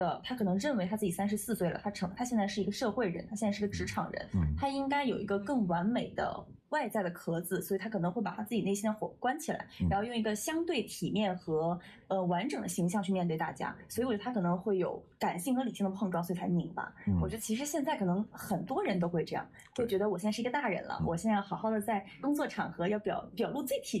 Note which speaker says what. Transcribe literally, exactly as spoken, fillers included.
Speaker 1: 呃，他可能认为他自己三十四岁了，他成他现在是一个社会人，他现在是个职场人，
Speaker 2: 嗯，
Speaker 1: 他应该有一个更完美的外在的壳子，所以他可能会把他自己内心的火关起来，
Speaker 2: 嗯、
Speaker 1: 然后用一个相对体面和呃完整的形象去面对大家，所以我觉得他可能会有感性和理性的碰撞，所以才拧巴。
Speaker 2: 嗯、
Speaker 1: 我觉得其实现在可能很多人都会这样，会觉得我现在是一个大人了，我现在要好好的在工作场合要表表露最体